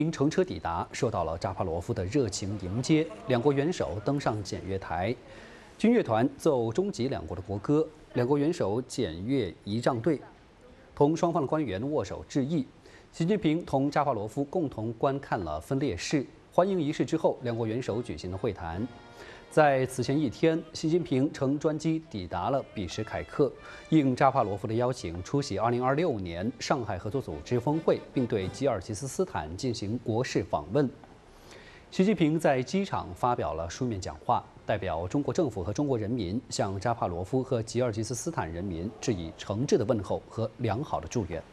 因乘车抵达，受到了扎帕罗夫的热情迎接。两国元首登上检阅台，军乐团奏中吉两国的国歌，两国元首检阅仪仗队，同双方的官员握手致意。习近平同扎帕罗夫共同观看了分列式。欢迎仪式之后，两国元首举行了会谈。在此前一天，习近平乘专机抵达了比什凯克，应扎帕罗夫的邀请出席2026年上海合作组织峰会，并对吉尔吉斯斯坦进行国事访问。习近平在机场发表了书面讲话，代表中国政府和中国人民向扎帕罗夫和吉尔吉斯斯坦人民致以诚挚的问候和良好的祝愿。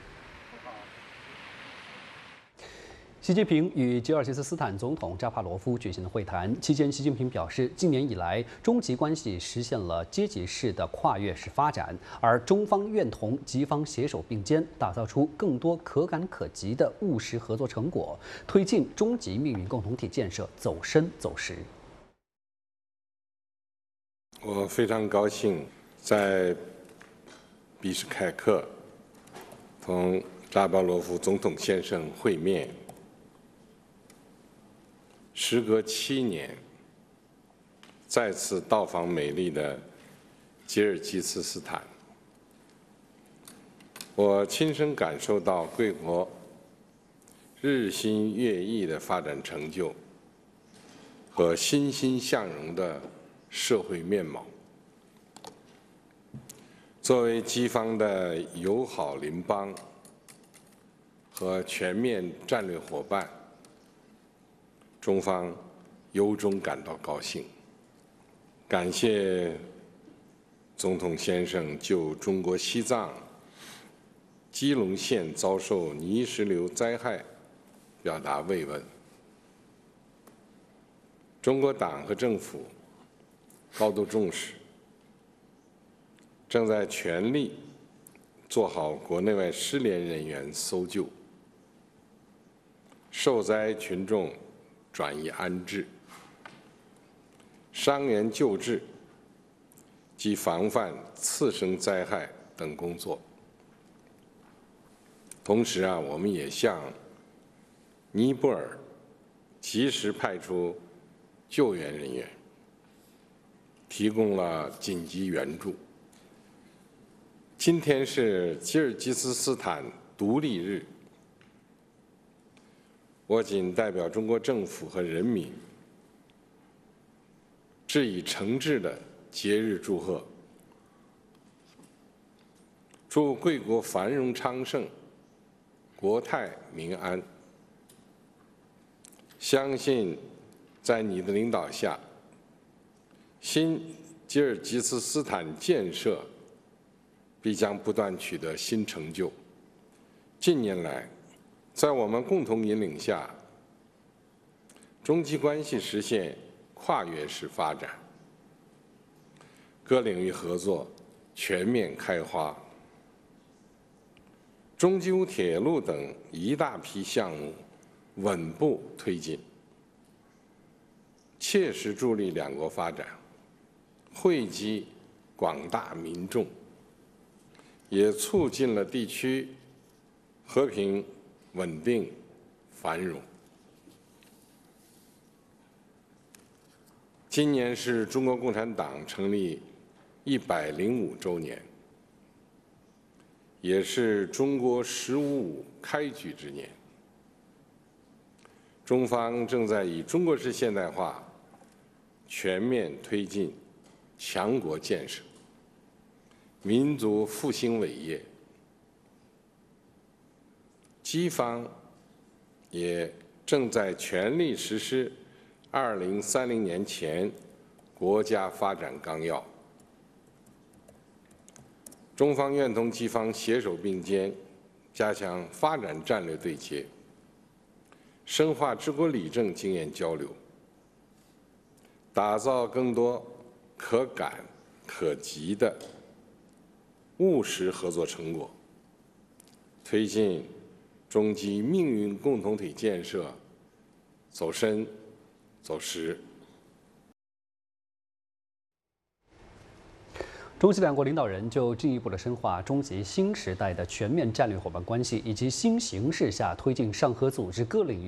习近平与吉尔吉斯斯坦总统扎帕罗夫举行了会谈，期间，习近平表示，近年以来，中吉关系实现了阶级式的跨越式发展，而中方愿同吉方携手并肩，打造出更多可感可及的务实合作成果，推进中吉命运共同体建设走深走实。 我非常高兴在比什凯克同扎巴罗夫总统先生会面。时隔7年，再次到访美丽的吉尔吉斯斯坦，我亲身感受到贵国日新月异的发展成就和欣欣向荣的社会面貌。作为吉方的友好邻邦和全面战略伙伴，中方由衷感到高兴，感谢总统先生就中国西藏基隆县遭受泥石流灾害表达慰问。中国党和政府高度重视，正在全力做好国内外失联人员搜救、受灾群众转移安置、伤员救治及防范次生灾害等工作。同时我们也向尼泊尔及时派出救援人员，提供了紧急援助。今天是吉尔吉斯斯坦独立日，我谨代表中国政府和人民致以诚挚的节日祝贺，祝贵国繁荣昌盛，国泰民安。相信在你的领导下，新吉尔吉斯斯坦建设必将不断取得新成就。近年来，在我们共同引领下，中吉关系实现跨越式发展，各领域合作全面开花，中吉乌铁路等一大批项目稳步推进，切实助力两国发展，惠及广大民众，也促进了地区和平、稳定、繁荣。今年是中国共产党成立105周年，也是中国“15+5”开局之年。中方正在以中国式现代化全面推进强国建设、民族复兴伟业。吉方也正在全力实施2030年前国家发展纲要。中方愿同吉方携手并肩，加强发展战略对接，深化治国理政经验交流，打造更多可感可及的务实合作成果，推进中吉命运共同体建设走深走实。 中西两国领导人就进一步的深化中吉新时代的全面战略伙伴关系，以及新形势下推进上合组织各领域